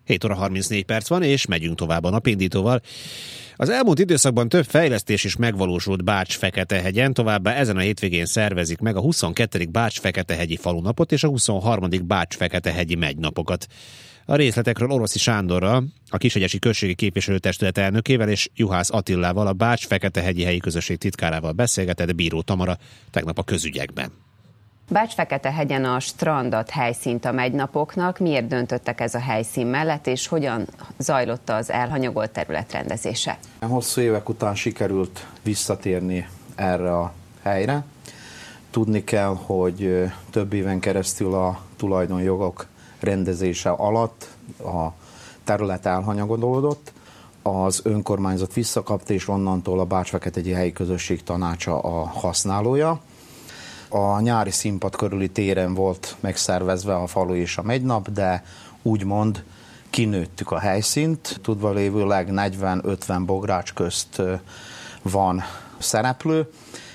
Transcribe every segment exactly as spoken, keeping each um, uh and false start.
hét óra harmincnégy perc van, és megyünk tovább a napindítóval. Az elmúlt időszakban több fejlesztés is megvalósult Bács-Feketehegyen, továbbá ezen a hétvégén szervezik meg a huszonkettedik Bács-Feketehegyi falunapot és a huszonharmadik Bács-Feketehegyi megynapokat. A részletekről Oroszi Sándorral, a Kishegyesi Községi Képviselőtestület elnökével és Juhász Attillával, a Bács-Feketehegyi helyi közösség titkárával beszélgetett Bíró Tamara tegnap a közügyekben. Bács-Feketehegyen a strandat helyszínt a megynapoknak. Miért döntöttek ez a helyszín mellett, és hogyan zajlott az elhanyagolt terület rendezése? Hosszú évek után sikerült visszatérni erre a helyre. Tudni kell, hogy több éven keresztül a tulajdonjogok rendezése alatt a terület elhanyagodott, az önkormányzat visszakapta, és onnantól a Bács-Feketehegyi helyi közösség tanácsa a használója. A nyári színpad körüli téren volt megszervezve a falu és a megynap, de úgymond kinőttük a helyszínt. Tudva lévőleg negyven-ötven bogrács közt van szereplő,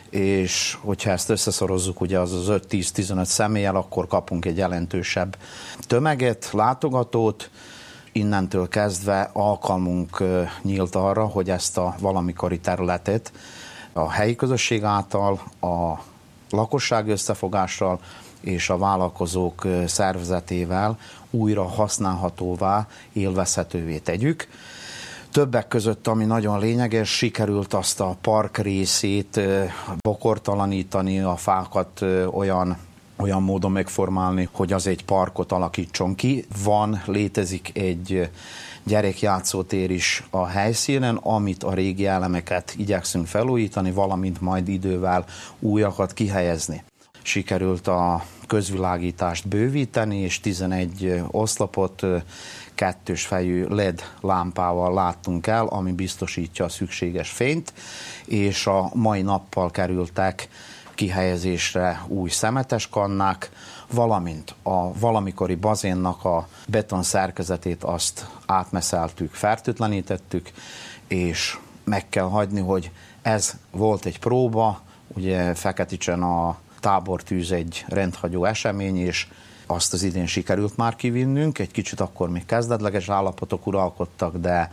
és hogyha ezt összeszorozzuk, ugye az az öt-tíz-tizenöt személlyel, akkor kapunk egy jelentősebb tömeget, látogatót. Innentől kezdve alkalmunk nyílt arra, hogy ezt a valamikori területet a helyi közösség által, a lakosság összefogással és a vállalkozók szervezetével újra használhatóvá, élvezhetővé tegyük. Többek között, ami nagyon lényeges, sikerült azt a park részét bokortalanítani, a fákat olyan, olyan módon megformálni, hogy az egy parkot alakítson ki. Van, létezik egy gyerekjátszótér is a helyszínen, amit a régi elemeket igyekszünk felújítani, valamint majd idővel újakat kihelyezni. Sikerült a közvilágítást bővíteni, és tizenegy oszlopot kettős fejű el é dé lámpával láttunk el, ami biztosítja a szükséges fényt, és a mai nappal kerültek kihelyezésre új szemetes kannák, valamint a valamikori bazénnak a beton szerkezetét azt átmeszeltük, fertőtlenítettük, és meg kell hagyni, hogy ez volt egy próba, ugye Feketicsen a tábortűz egy rendhagyó esemény, és azt az idén sikerült már kivinnünk, egy kicsit akkor még kezdetleges állapotok uralkodtak, de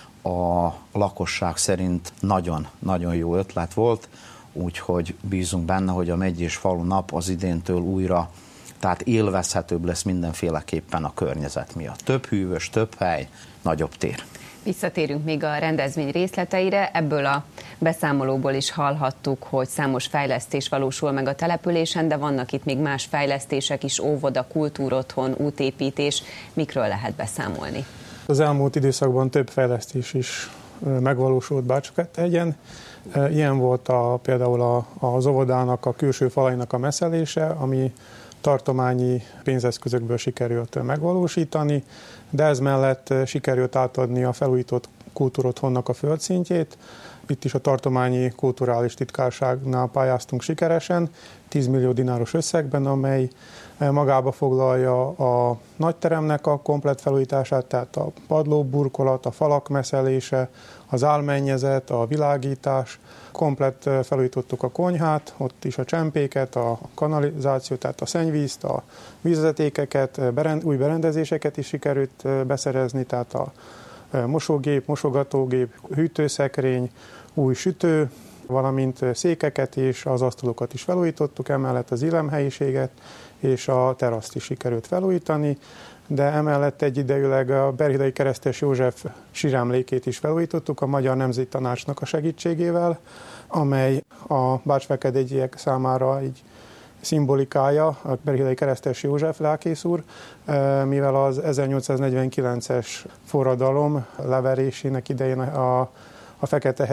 a lakosság szerint nagyon-nagyon jó ötlet volt, úgyhogy bízunk benne, hogy a megy és falu nap az idéntől újra, tehát élvezhetőbb lesz mindenféleképpen a környezet miatt. Több hűvös, több hely, nagyobb tér. Visszatérünk még a rendezvény részleteire. Ebből a beszámolóból is hallhattuk, hogy számos fejlesztés valósul meg a településen, de vannak itt még más fejlesztések is, óvoda, kultúrotthon, útépítés. Mikről lehet beszámolni? Az elmúlt időszakban több fejlesztés is megvalósult Bács-Feketehegyen. Ilyen volt a, például a, az óvodának a külső falainak a messzelése, ami tartományi pénzeszközökből sikerült megvalósítani, de ez mellett sikerült átadni a felújított kultúrotthonnak a földszintjét. Itt is a tartományi kulturális titkárságnál pályáztunk sikeresen, tíz millió dináros összegben, amely magába foglalja a nagyteremnek a komplett felújítását, tehát a padlóburkolat, a falak messzelése, az álmennyezet, a világítás. Komplett felújítottuk a konyhát, ott is a csempéket, a kanalizációt, tehát a szennyvízt, a vízvezetékeket, berend, új berendezéseket is sikerült beszerezni, tehát a mosógép, mosogatógép, hűtőszekrény, új sütő, valamint székeket és az asztalokat is felújítottuk, emellett az illemhelyiséget és a teraszt is sikerült felújítani, de emellett egyidejűleg a Berhidai Keresztes József síremlékét is felújítottuk a Magyar Nemzeti Tanácsnak a segítségével, amely a bács-feketehegyiek számára egy szimbolikája, a Berhidai Keresztes József lelkész úr, mivel az ezernyolcszáznegyvenkilences forradalom leverésének idején a, a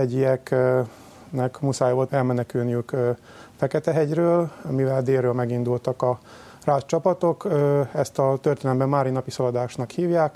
feketehegyieknek muszáj volt elmenekülniük Feketehegyről, mivel délről megindultak a rács csapatok, ezt a történelemben Mári napi szaladásnak hívják.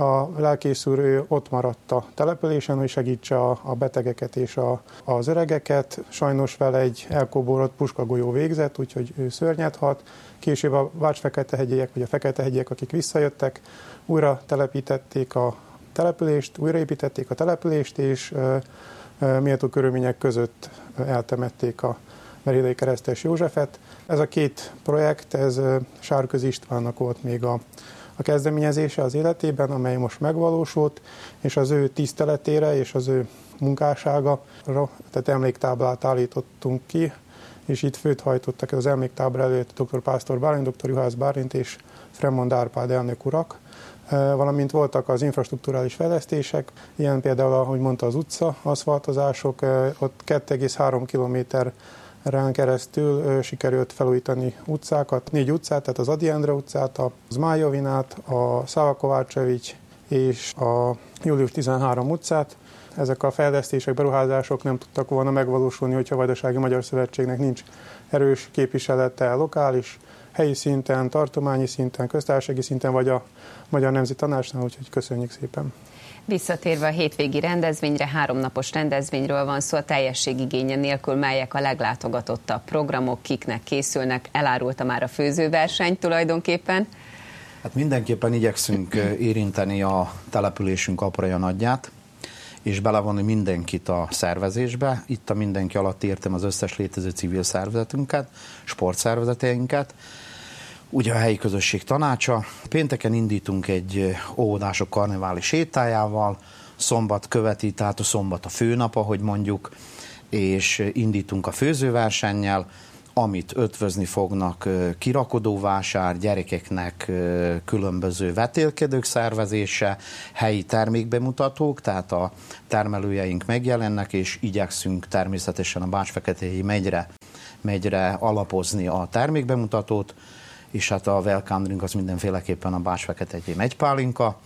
A lelkész úr ő ott maradt a településen, hogy segítse a, a betegeket és a, az öregeket. Sajnos vele egy elkóborott puskagolyó végzett, úgyhogy ő szörnyet halt. Később a Bács-Feketehegyiek, vagy a Feketehegyiek, akik visszajöttek, újra telepítették a települést, újraépítették a települést, és e, e, méltó körülmények között eltemették a Berhidai Keresztes Józsefet. Ez a két projekt, ez Sárközi Istvánnak volt még a, a kezdeményezése az életében, amely most megvalósult, és az ő tiszteletére és az ő munkássága, tehát emléktáblát állítottunk ki, és itt főt hajtottak az emléktábla előtt dr. Pásztor Bálint, dr. Juhász Bálint és Fremond Árpád elnök urak, valamint voltak az infrastrukturális fejlesztések, ilyen például, ahogy mondta, az utca, aszfaltozások, ott két egész három kilométeren keresztül sikerült felújítani utcákat, négy utcát, tehát az Ady Endre utcát, a Zmájovinát, a Száva Kovácsevics és a Július tizenhárom utcát. Ezek a fejlesztések, beruházások nem tudtak volna megvalósulni, hogyha a Vajdasági Magyar Szövetségnek nincs erős képviselete lokális, helyi szinten, tartományi szinten, köztársasági szinten, vagy a Magyar Nemzeti Tanácsnál, úgyhogy köszönjük szépen. Visszatérve a hétvégi rendezvényre, háromnapos rendezvényről van szó, a teljességigénye nélkül, melyek a leglátogatottabb programok, kiknek készülnek, elárulta már a főzőverseny tulajdonképpen. Hát mindenképpen igyekszünk érinteni a településünk aprója nagyját, és belevonni mindenkit a szervezésbe. Itt a mindenki alatt értem az összes létező civil szervezetünket, sportszervezeteinket, ugye a helyi közösség tanácsa. Pénteken indítunk egy óvodások karneváli sétájával, szombat követi, tehát a szombat a főnap, ahogy mondjuk, és indítunk a főzőversennyel, amit ötvözni fognak kirakodóvásár, gyerekeknek különböző vetélkedők szervezése, helyi termékbemutatók, tehát a termelőjeink megjelennek, és igyekszünk természetesen a Bács-Feketehegyi megyre, megyre alapozni a termékbemutatót, és hát a welcome drink az mindenféleképpen a Bács-Feketehegyi megypálinka,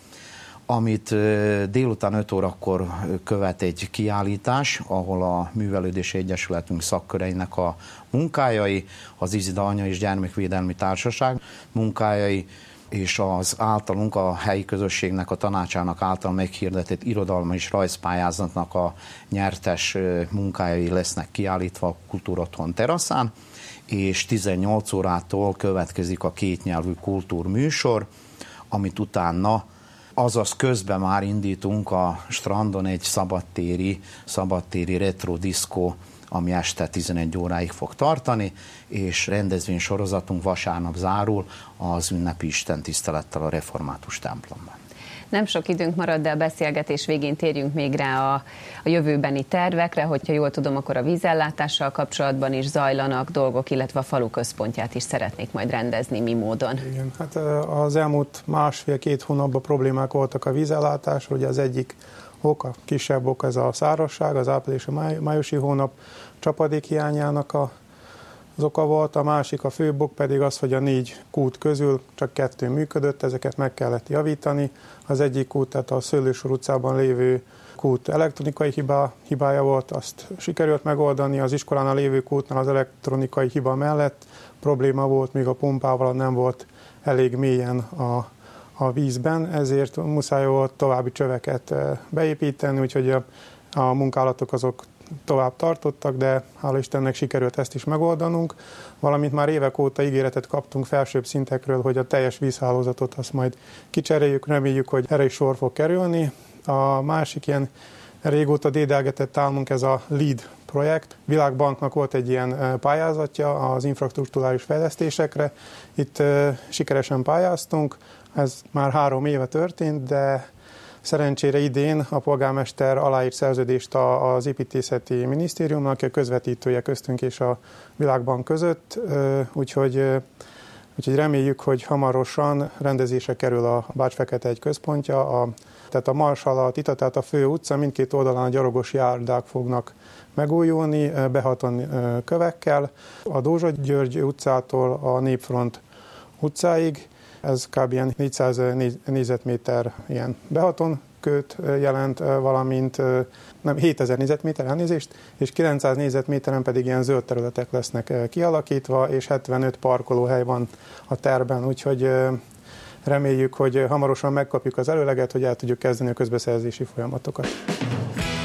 amit délután öt órakor követ egy kiállítás, ahol a Művelődési Egyesületünk szakköreinek a munkájai, az Izida Anya és Gyermekvédelmi Társaság munkájai, és az általunk a helyi közösségnek, a tanácsának által meghirdetett irodalmi és rajzpályázatnak a nyertes munkájai lesznek kiállítva a Kultúrotthon teraszán, és tizennyolc órától következik a kétnyelvű kultúrműsor, amit utána, azaz közben már indítunk a strandon egy szabadtéri, szabadtéri retro diszkó, ami este tizenegy óráig fog tartani, és rendezvény sorozatunk vasárnap zárul az ünnepi istentisztelettel a református templomban. Nem sok időnk marad, de a beszélgetés végén térjünk még rá a, a jövőbeni tervekre, hogyha jól tudom, akkor a vízellátással kapcsolatban is zajlanak dolgok, illetve a falu központját is szeretnék majd rendezni, mi módon. Igen, hát az elmúlt másfél-két hónapban problémák voltak a vízellátásra, ugye az egyik ok, a kisebb ok, ez a szárazság, az április a máj, májusi hónap csapadék hiányának a az oka volt, a másik, a főbb ok pedig az, hogy a négy kút közül csak kettő működött, ezeket meg kellett javítani. Az egyik kút, tehát a Szőlősor utcában lévő kút elektronikai hibá, hibája volt, azt sikerült megoldani, az iskolánál lévő kútnál az elektronikai hiba mellett probléma volt, még a pompával nem volt elég mélyen a, a vízben, ezért muszáj volt további csöveket beépíteni, úgyhogy a, a munkálatok azok tovább tartottak, de hála Istennek sikerült ezt is megoldanunk, valamint már évek óta ígéretet kaptunk felsőbb szintekről, hogy a teljes vízhálózatot azt majd kicseréljük, reméljük, hogy erre is sor fog kerülni. A másik ilyen régóta dédelgetett álmunk ez a LEAD projekt. Világbanknak volt egy ilyen pályázatja az infrastrukturális fejlesztésekre. Itt sikeresen pályáztunk, ez már három éve történt, de szerencsére idén a polgármester aláírt szerződést az építészeti minisztériumnak, aki a közvetítője köztünk és a Világbank között, úgyhogy, úgyhogy reméljük, hogy hamarosan rendezésre kerül a Bács-Feketehegy központja, a, tehát a Marshall, a Tita, tehát a fő utca, mindkét oldalán a gyalogos járdák fognak megújulni, behaton kövekkel, a Dózsa György utcától a Népfront utcáig. Ez kb. Ilyen négyszáz négyzetméter ilyen behatonköt jelent, valamint nem, hétezer négyzetméter elnézést, és kilencszáz négyzetméteren pedig ilyen zöld területek lesznek kialakítva, és hetvenöt parkolóhely van a tervben, úgyhogy reméljük, hogy hamarosan megkapjuk az előleget, hogy el tudjuk kezdeni a közbeszerzési folyamatokat.